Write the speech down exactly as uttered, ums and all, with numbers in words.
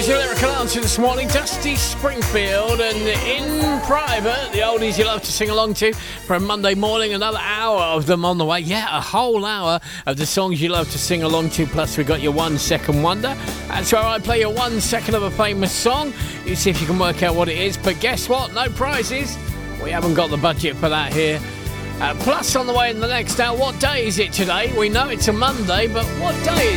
Here's your lyrical answer this morning. Dusty Springfield and In Private, the oldies you love to sing along to for a Monday morning. Another hour of them on the way. Yeah, a whole hour of the songs you love to sing along to. Plus, we got your one second wonder. That's where I play your one second of a famous song. You see if you can work out what it is. But guess what? No prizes. We haven't got the budget for that here. Uh, plus, on the way in the next hour, what day is it today? We know it's a Monday, but what day is it?